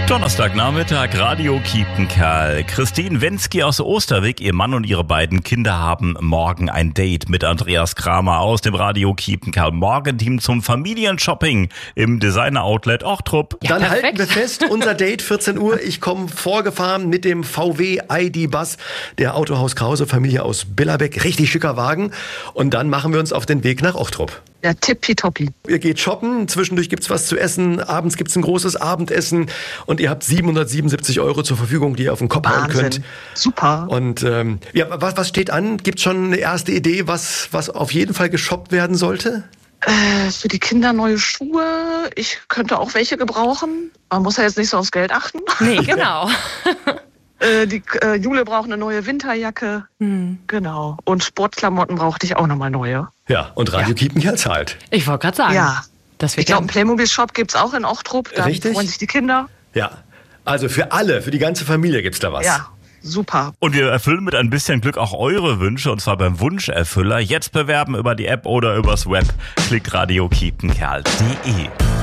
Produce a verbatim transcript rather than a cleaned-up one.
Donnerstagnachmittag, Radio Kiepenkerl. Christine Wensky aus Osterwig, ihr Mann und ihre beiden Kinder haben morgen ein Date mit Andreas Kramer aus dem Radio Kiepenkerl Morgenteam zum Familienshopping im Designer-Outlet Ochtrup. Ja, Dann perfekt. halten wir fest, unser Date vierzehn Uhr. Ich komme vorgefahren mit dem V W I D-Bus der Autohaus Krause Familie aus Billerbeck. Richtig schicker Wagen. Und dann machen wir uns auf den Weg nach Ochtrup. Ja, tippitoppi. Ihr geht shoppen, zwischendurch gibt's was zu essen, abends gibt's ein großes Abendessen und ihr habt siebenhundertsiebenundsiebzig Euro zur Verfügung, die ihr auf den Kopf hauen könnt. Super. Und ähm, ja, was, was steht an? Gibt's schon eine erste Idee, was, was auf jeden Fall geshoppt werden sollte? Äh, für die Kinder neue Schuhe. Ich könnte auch welche gebrauchen. Man muss ja jetzt nicht so aufs Geld achten. Nee, genau. äh, die äh, Jule braucht eine neue Winterjacke. Hm. Genau. Und Sportklamotten brauchte ich auch nochmal neue. Ja, und Radio ja. Kiepenkerl zahlt. Ich wollte gerade sagen. Ja. Das ich glaube, einen Playmobil-Shop gibt es auch in Ochtrup. Da Richtig? freuen sich die Kinder. Ja. Also für alle, für die ganze Familie gibt's da was. Ja. Super. Und wir erfüllen mit ein bisschen Glück auch eure Wünsche, und zwar beim Wunscherfüller. Jetzt bewerben über die App oder übers Web. Klickt radio kiepenkerl punkt de.